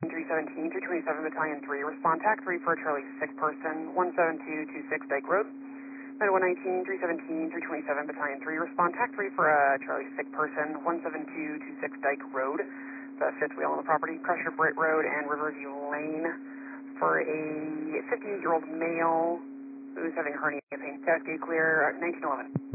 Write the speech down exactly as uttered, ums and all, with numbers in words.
three seventeen, three twenty-seven, Battalion three, respond tac three for a Charlie sick person, one seven two two six Dyke Road. Med one nineteen, three seventeen, three twenty-seven, Battalion three, respond tac three for a Charlie sick person, one seven two two six Dyke Road. The fifth wheel on the property, Crusher Britt Road and Riverview Lane for a fifty-eight-year-old male who's having hernia pain. Cascade clear, nineteen eleven.